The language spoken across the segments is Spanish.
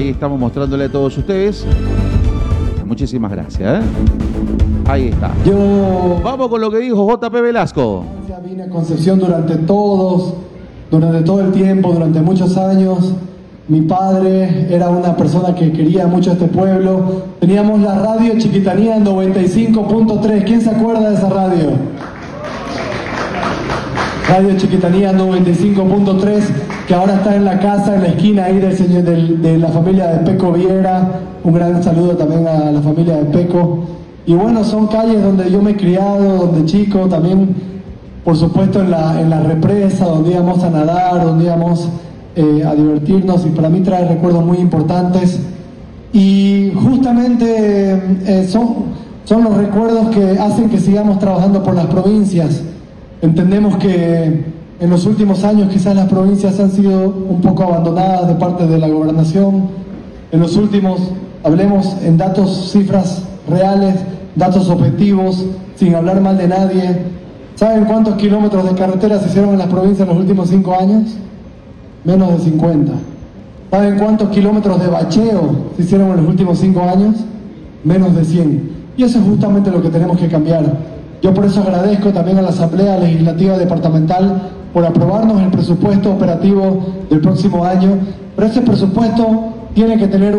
Ahí estamos mostrándole a todos ustedes. Muchísimas gracias, ¿eh? Ahí está. Vamos con lo que dijo JP Velasco. Vine a Concepción durante todo el tiempo, durante muchos años. Mi padre era una persona que quería mucho a este pueblo. Teníamos la radio Chiquitanía en 95.3. ¿Quién se acuerda de esa radio? Radio Chiquitanía 95.3, que ahora está en la casa, en la esquina ahí de la familia de Peco Viera. Un gran saludo también a la familia de Peco. Y bueno, son calles donde yo me he criado, donde chico, también por supuesto en la represa, donde íbamos a nadar, donde íbamos a divertirnos, y para mí trae recuerdos muy importantes. Y justamente son los recuerdos que hacen que sigamos trabajando por las provincias. Entendemos que en los últimos años quizás las provincias han sido un poco abandonadas de parte de la gobernación. En los últimos, hablemos en datos, cifras reales, datos objetivos, sin hablar mal de nadie. ¿Saben cuántos kilómetros de carreteras se hicieron en las provincias en los últimos 5 años? Menos de 50. ¿Saben cuántos kilómetros de bacheo se hicieron en los últimos 5 años? Menos de 100. Y eso es justamente lo que tenemos que cambiar. Yo por eso agradezco también a la Asamblea Legislativa Departamental por aprobarnos el presupuesto operativo del próximo año, pero ese presupuesto tiene que tener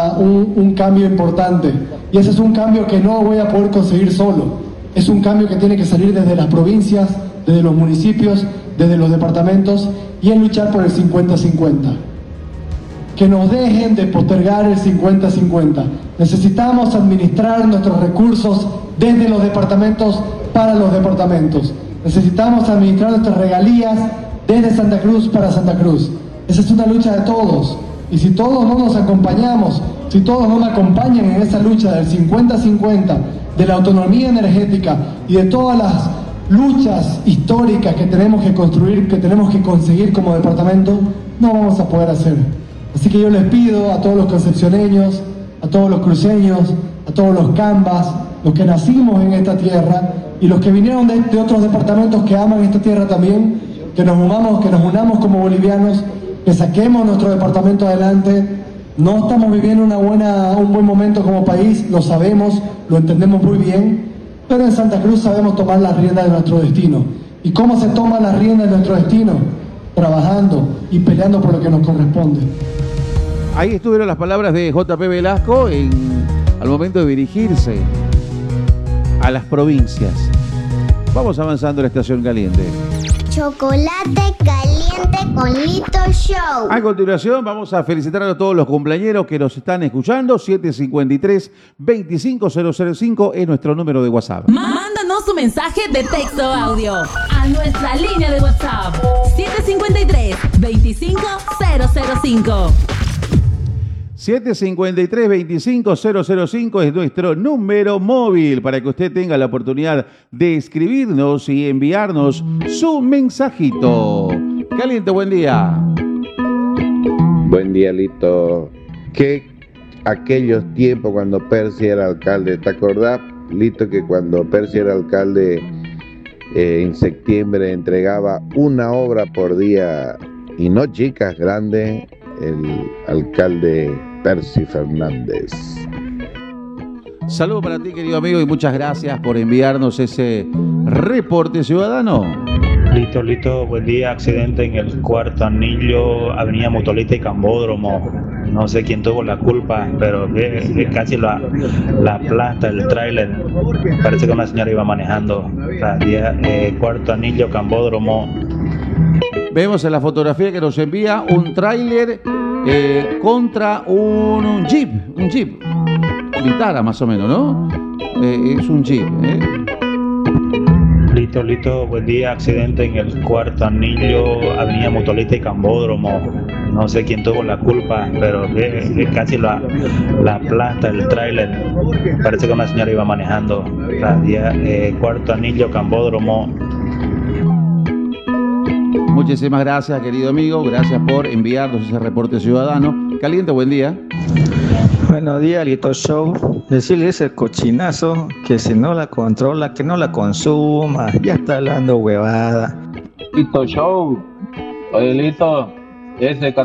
un cambio importante, y ese es un cambio que no voy a poder conseguir solo. Es un cambio que tiene que salir desde las provincias, desde los municipios, desde los departamentos, y es luchar por el 50-50. Que nos dejen de postergar el 50-50. Necesitamos administrar nuestros recursos desde los departamentos para los departamentos. Necesitamos administrar nuestras regalías desde Santa Cruz para Santa Cruz. Esa es una lucha de todos. Y si todos no nos acompañamos, si todos no me acompañan en esa lucha del 50-50, de la autonomía energética y de todas las luchas históricas que tenemos que construir, que tenemos que conseguir como departamento, no vamos a poder hacer. Así que yo les pido a todos los concepcioneños, a todos los cruceños, a todos los cambas, los que nacimos en esta tierra y los que vinieron de otros departamentos que aman esta tierra también, que nos unamos como bolivianos, que saquemos nuestro departamento adelante. No estamos viviendo un buen momento como país, lo sabemos, lo entendemos muy bien, pero en Santa Cruz sabemos tomar las riendas de nuestro destino. ¿Y cómo se toman las riendas de nuestro destino? Trabajando y peleando por lo que nos corresponde. Ahí estuvieron las palabras de JP Velasco al momento de dirigirse a las provincias. Vamos avanzando en la estación caliente. Chocolate caliente con Lito Show. A continuación vamos a felicitar a todos los cumpleañeros que nos están escuchando. 753-25005 es nuestro número de WhatsApp. Mándanos tu mensaje de texto o audio a nuestra línea de WhatsApp 753-25005. 753-25005 es nuestro número móvil para que usted tenga la oportunidad de escribirnos y enviarnos su mensajito. Caliente, buen día. Buen día, Lito. Que aquellos tiempos cuando Percy era alcalde, ¿te acordás, Lito, que cuando Percy era alcalde en septiembre entregaba una obra por día, y no chicas, grandes, el alcalde Percy Fernández? Saludos para ti, querido amigo, y muchas gracias por enviarnos ese reporte ciudadano. Lito, buen día. Accidente en el cuarto anillo, avenida Motolita y Cambódromo. No sé quién tuvo la culpa, pero casi la aplasta el tráiler. Parece que una señora iba manejando. Cuarto anillo, Cambódromo. Vemos en la fotografía que nos envía un tráiler contra un jeep Vitara más o menos, ¿no? Es un jeep. Lito, buen día. Accidente en el cuarto anillo, avenida Motolita y Cambódromo. No sé quién tuvo la culpa, pero casi la aplasta el tráiler. Parece que una señora iba manejando. Cuarto anillo, Cambódromo. Muchísimas gracias, querido amigo. Gracias por enviarnos ese reporte ciudadano. Caliente, buen día. Buenos días, Lito Show. Decirle ese cochinazo que si no la controla, que no la consuma. Ya está hablando huevada. Lito Show. Oye, Lito, ese